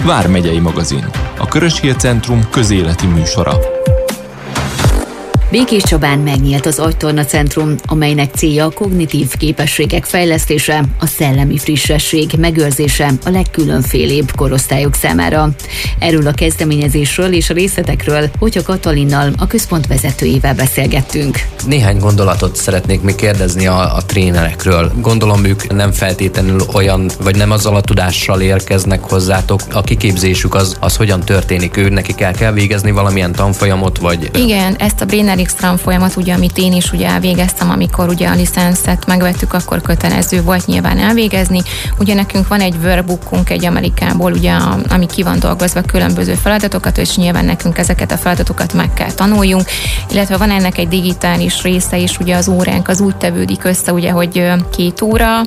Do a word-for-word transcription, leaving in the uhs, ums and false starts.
Vármegyei magazin, a Körös Hír Centrum közéleti műsora. Békés Csabán megnyílt az Agytorna Centrum, amelynek célja a kognitív képességek fejlesztése, a szellemi frissesség megőrzése a legkülönfélébb korosztályok számára. Erről a kezdeményezésről és a részletekről Hogyha Katalinnal, a központ vezetőjével beszélgettünk. Néhány gondolatot szeretnék még kérdezni a, a trénerekről. Gondolom ők nem feltétlenül olyan, vagy nem azzal a tudással érkeznek hozzátok. A kiképzésük az, az hogyan történik? Ő nekik el kell végezni valamilyen tanfolyamot, vagy... Igen, ezt a Brain Extra folyamat, ugye, amit én is ugye elvégeztem, amikor ugye a licenszet megvettük, akkor kötelező volt nyilván elvégezni. Ugye nekünk van egy workbookunk egy Amerikából, ugye, ami ki van dolgozva különböző feladatokat, és nyilván nekünk ezeket a feladatokat meg kell tanuljunk, illetve van ennek egy digitális része is, ugye az óránk az úgy tevődik össze, ugye, hogy két óra